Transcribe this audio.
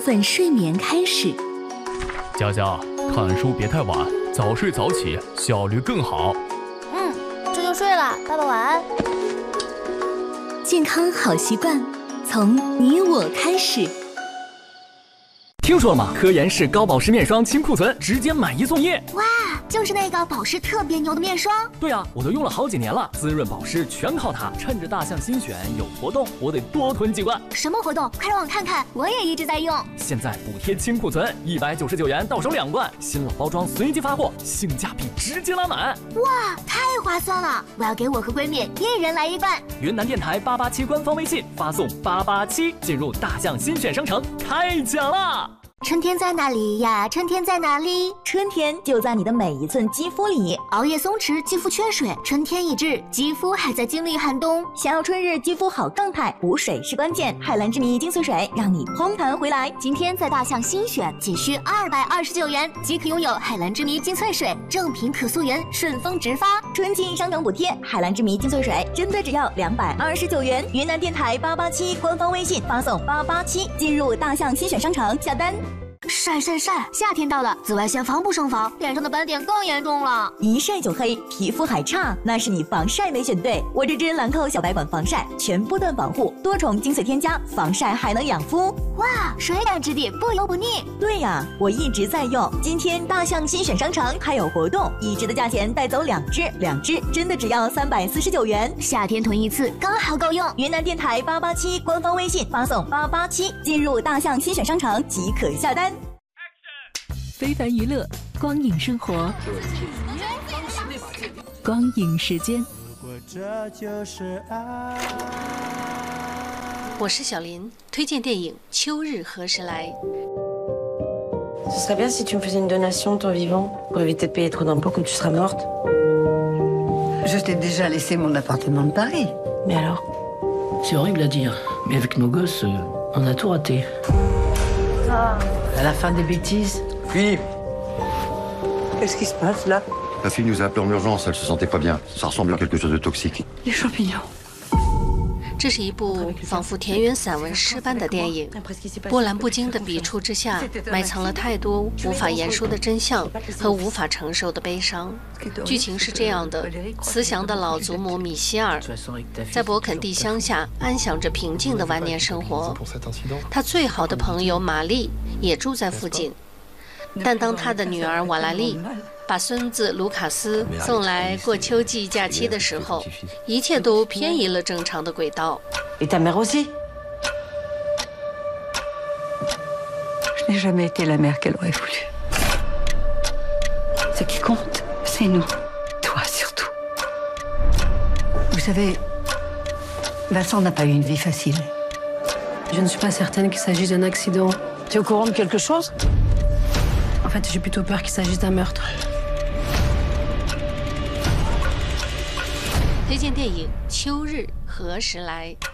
分睡眠开始。 佳佳，看书别太晚，早睡早起，效率更好。 这就睡了，爸爸晚安。 健康好习惯，从你我开始。 听说了吗？科颜氏高保湿面霜清库存，直接买1送1。 哇，就是那个保湿特别牛的面霜。 对啊，我都用了好几年了，滋润保湿全靠它。趁着大象新选有活动，我得多囤几罐。 什么活动？快让我看看，我也一直在用。 现在补贴清库存，199元到手2罐，新老包装随机发货，性价比直接拉满。 哇，太划算了！我要给我和闺蜜一人来1罐。 云南电台887官方微信发送887，进入大象新选商城，开奖啦！ 春天在哪里呀？春天在哪里？ 春天就在你的每一寸肌肤里。 熬夜松弛，肌肤缺水，春天已至，肌肤还在经历寒冬。 想要春日肌肤好状态，补水是关键。海蓝之谜精粹水让你嘭弹回来。 今天在大象新选，仅需229元即可拥有海蓝之谜精粹水，正品可溯源，顺丰直发。 春季商城补贴，海蓝之谜精粹水真的只要229元。云南电台887官方微信发送887，进入大象新选商城下单。 晒，夏天到了，紫外线防不胜防，脸上的斑点更严重了。 一晒就黑，皮肤还差，那是你防晒没选对。我这支兰蔻小白管防晒，全波段防护，多重精粹添加，防晒还能养肤。 哇，水感质地，不油不腻。 对呀，我一直在用。今天大象新选商城还有活动，1支的价钱带走2支真的只要349元。 夏天囤1次刚好够用。 云南电台887官方微信发送887，进入大象新选商城即可下单。非凡娱乐，光影生活，光影时间。 我是小林，推荐电影《秋日何时来》。 Ce serait bien si tu me faisais une donation de ton vivant pour éviter de payer trop d'impôts quand tu seras morte. Je t'ai déjà laissé mon appartement de Paris. Mais alors? C'est horrible à dire, mais avec nos gosses, on a tout raté. À la fin des bêtises. Philippe, Qu'est-ce qui se passe là? la fille nous a appelé en urgence, elle se sentait pas bien. Ça ressemble à quelque chose de toxique. Les champignons. 这是一部仿佛田园散文诗般的电影，波澜不惊的笔触之下，埋藏了太多无法言说的真相和无法承受的悲伤。剧情是这样的：慈祥的老祖母米歇尔在勃肯第乡下安享着平静的晚年生活，她最好的朋友玛丽也住在附近。但当他的女儿瓦拉丽把孙子卢卡斯送来过秋季假期的时候，一切都偏移了正常的轨道。 Et ta mère aussi? Je n'ai jamais été la mère qu'elle aurait voulu. Ce qui compte, c'est nous. Toi surtout. Vous savez, Vincent n'a pas eu une vie facile. Je ne suis pas certaine qu'il s'agisse d'un accident. Tu es au courant de quelque chose? En fait, j'ai plutôt peur qu'il s'agisse d'un meurtre. 推荐电影《秋日何时来》。